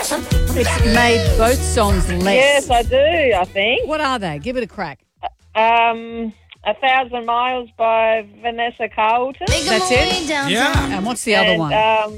It's made both songs less. Yes, I do, I think. What are they? Give it a crack. 1,000 Miles by Vanessa Carlton. That's it? Yeah. And what's the other one?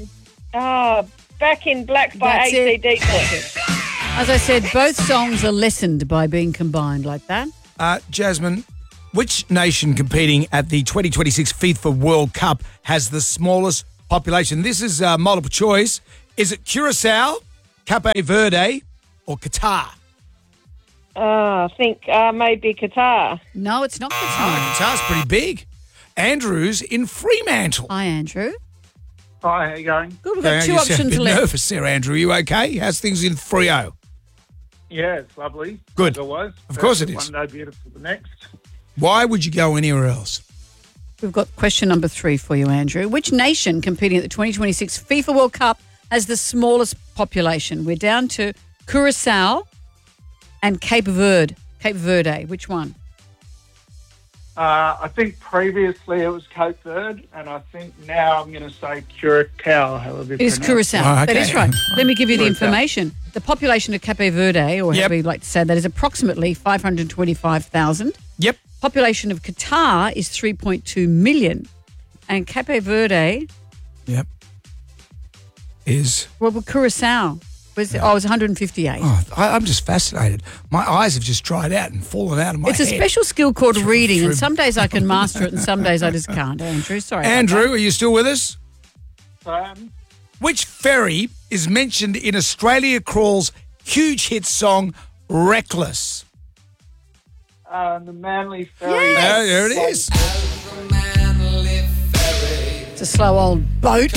Back in Black by That's it. AC/DC. As I said, both songs are lessened by being combined like that. Jasmine, which nation competing at the 2026 FIFA World Cup has the smallest population? This is multiple choice. Is it Curacao, Cape Verde, or Qatar? I think maybe Qatar. No, it's not Qatar. Qatar's pretty big. Andrew's in Fremantle. Hi, Andrew. Hi, how you going? Good, we've got two You sound a options bit left. nervous there, Andrew. Are you okay? How's things in Freo? Yeah, it's lovely. Good. As always. Of course it is. One day beautiful the next. Why would you go anywhere else? We've got question number 3 for you, Andrew. Which nation competing at the 2026 FIFA World Cup has the smallest population? We're down to Curacao and Cape Verde. Cape Verde, which one? I think previously it was Cape Verde, and I think now I'm going to say Curacao. However, It is Curacao. Oh, okay. That is right. Let me give you the Curacao. information. The population of Cape Verde, or Yep. however you like to say that, is approximately 525,000. Yep. Population of Qatar is 3.2 million. And Cape Verde, Yep. Is... well, Curacao, it was 158. Oh, I'm just fascinated. My eyes have just dried out and fallen out of my It's a head. special skill called reading, and some days I can master it and some days I just can't, Andrew. Sorry. about Andrew, are you still with us? Which ferry is mentioned in Australia Crawl's huge hit song, Reckless? The Manly Ferry. Yes. There it is. that. It's a slow old boat.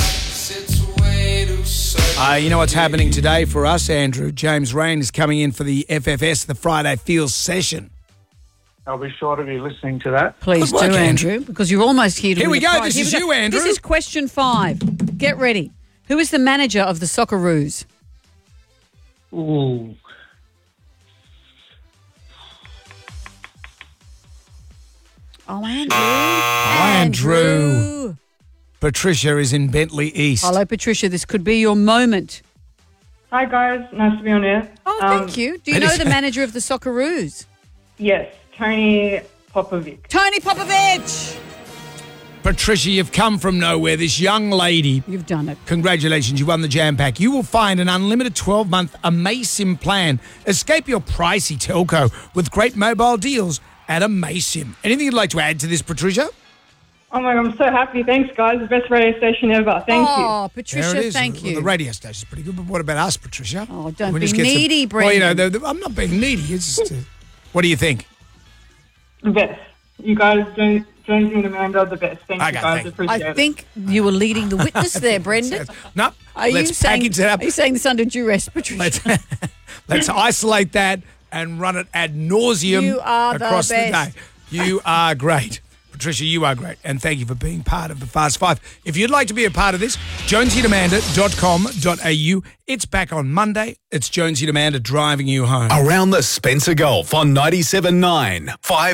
You know what's happening today for us, Andrew? James Rain is coming in for the FFS, the Friday Feels session. I'll be sure to be listening to that. Please Good do, work, Andrew, because you're almost here to Here win we the go. prize. This Here is we go. you, Andrew. This is question 5. Get ready. Who is the manager of the Socceroos? Ooh. Oh, Andrew. Andrew. Patricia is in Bentley East. Hello, Patricia. This could be your moment. Hi guys, nice to be on air. Oh, thank you. Do you know the manager of the Socceroos? Yes, Tony Popovic. Tony Popovich. Patricia, you've come from nowhere. This young lady, You've done it. congratulations, you won the Jam Pack. You will find an unlimited 12-month Amasim plan. Escape your pricey telco with great mobile deals at Amasim. Anything you'd like to add to this, Patricia? Oh my God, I'm so happy. Thanks guys, the best radio station ever. Thank you. Oh, There Patricia, it is. thank Well, you. the radio station's pretty good, but what about us, Patricia? Oh, don't We be just get needy, Well, you know, Brendan. I'm not being needy. It's just, what do you think? The best. You guys, Jonesy and Amanda are the best. Thank Okay, you guys, thank you. appreciate I it. think you were leading the witness there, Brendan. No, Are you let's saying, package it up. Are you saying this under duress, Patricia? Let's isolate that and run it ad nauseum You are the across the best. day. You are great. Patricia, you are great. And thank you for being part of the Fast Five. If you'd like to be a part of this, jonesyandamanda.com.au. It's back on Monday. It's Jonesy and Amanda driving you home. Around the Spencer Gulf on 97.9 5